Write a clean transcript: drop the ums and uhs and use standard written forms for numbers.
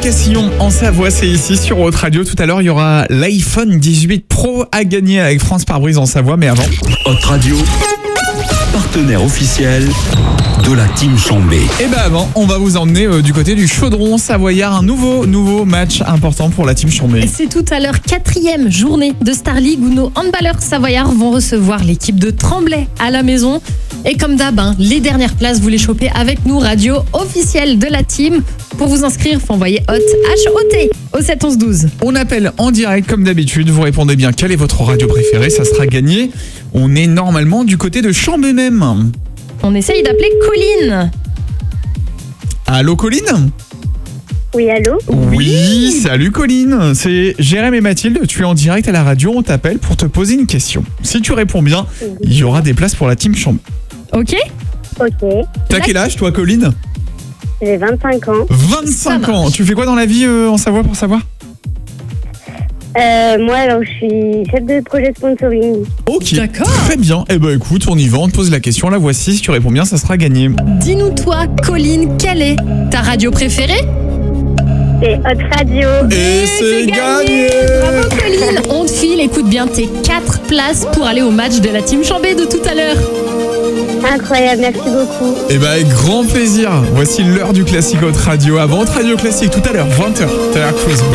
Castillon en Savoie, c'est ici sur Haute Radio. Tout à l'heure, il y aura l'iPhone 18 Pro à gagner avec France Pare-Brise en Savoie. Mais avant, Haute Radio, partenaire officiel de la Team Chambé. et ben avant, on va vous emmener du côté du Chaudron Savoyard. Un nouveau match important pour la Team Chambé. C'est tout à l'heure 4e journée de Star League où nos handballeurs savoyards vont recevoir l'équipe de Tremblay à la maison. Et comme d'hab, les dernières places, vous les chopez avec nous, radio officielle de la team. Pour vous inscrire, faut envoyer HOT, H-O-T, au 7 11 12. On appelle en direct comme d'habitude. Vous répondez bien quelle est votre radio préférée, ça sera gagné. On est normalement du côté de Chambé même. On essaye d'appeler Colline. Allô Colline ? Oui, allô? Oui, salut Colline, c'est Jérém et Mathilde, tu es en direct à la radio, on t'appelle pour te poser une question. Si tu réponds bien, il y aura des places pour la Team Chambé. Ok? Ok. T'as quel âge toi Colline ? J'ai 25 ans. 25 ans, tu fais quoi dans la vie en Savoie pour savoir ? Moi, alors, je suis chef de projet sponsoring. Ok, D'accord. très bien. Eh ben écoute, on y va, on te pose la question, la voici, si tu réponds bien, ça sera gagné. Dis-nous toi, Colline, quelle est ta radio préférée? C'est Haute Radio. Et c'est gagné. Bravo Colline. On te file, écoute bien, tes 4 places pour aller au match de la Team Chambé de tout à l'heure. Incroyable, merci beaucoup. Eh ben avec grand plaisir, voici l'heure du classique Haute Radio. Avant Haute Radio Classique, tout à l'heure, 20h, Taylor Cruise.